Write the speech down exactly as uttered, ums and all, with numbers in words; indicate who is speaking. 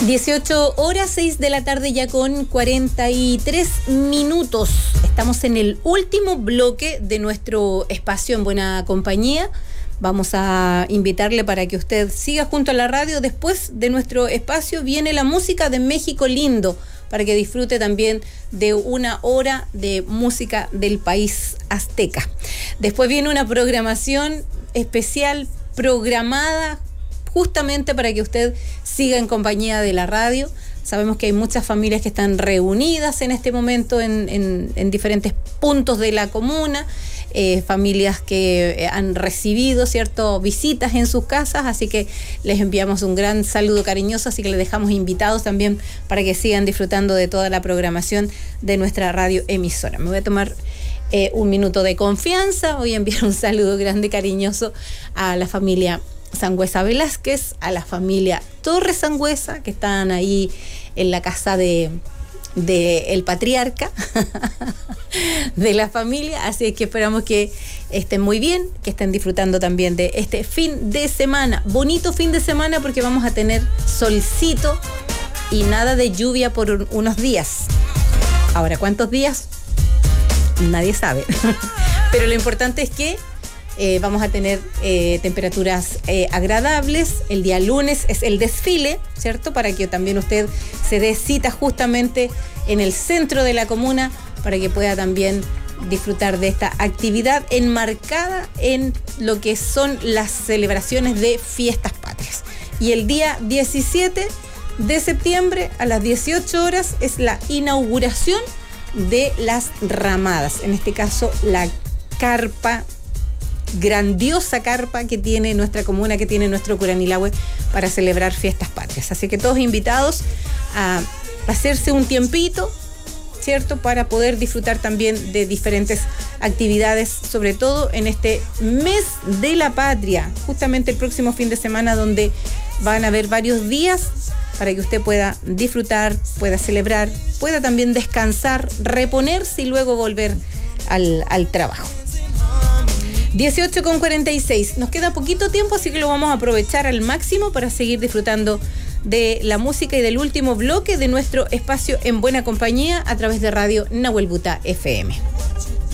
Speaker 1: dieciocho horas, seis de la tarde ya con cuarenta y tres minutos. Estamos en el último bloque de nuestro espacio En Buena Compañía. Vamos a invitarle para que usted siga junto a la radio. Después de nuestro espacio viene la música de México Lindo, para que disfrute también de una hora de música del país azteca. Después viene una programación especial programada justamente para que usted siga en compañía de la radio. Sabemos que hay muchas familias que están reunidas en este momento en, en, en diferentes puntos de la comuna, eh, familias que han recibido, ¿cierto?, visitas en sus casas, así que les enviamos un gran saludo cariñoso, así que les dejamos invitados también para que sigan disfrutando de toda la programación de nuestra radio emisora. Me voy a tomar eh, un minuto de confianza, voy a enviar un saludo grande cariñoso a la familia Sangüesa Velázquez, a la familia Torres Sangüesa, que están ahí en la casa de, de el patriarca de la familia, así que esperamos que estén muy bien, que estén disfrutando también de este fin de semana, bonito fin de semana, porque vamos a tener solcito y nada de lluvia por un, unos días. Ahora, ¿cuántos días? Nadie sabe, pero lo importante es que Eh, vamos a tener eh, temperaturas eh, agradables. El día lunes es el desfile, ¿cierto? Para que también usted se dé cita justamente en el centro de la comuna, para que pueda también disfrutar de esta actividad enmarcada en lo que son las celebraciones de fiestas patrias. Y el día diecisiete de septiembre a las dieciocho horas es la inauguración de las ramadas, en este caso la carpa, grandiosa carpa que tiene nuestra comuna, que tiene nuestro Curanilahue para celebrar fiestas patrias. Así que todos invitados a hacerse un tiempito, ¿cierto?, para poder disfrutar también de diferentes actividades, sobre todo en este mes de la patria, justamente el próximo fin de semana, donde van a haber varios días para que usted pueda disfrutar, pueda celebrar, pueda también descansar, reponerse y luego volver al, al trabajo. dieciocho con cuarenta y seis. Nos queda poquito tiempo, así que lo vamos a aprovechar al máximo para seguir disfrutando de la música y del último bloque de nuestro espacio En Buena Compañía a través de Radio Nahuel Buta F M.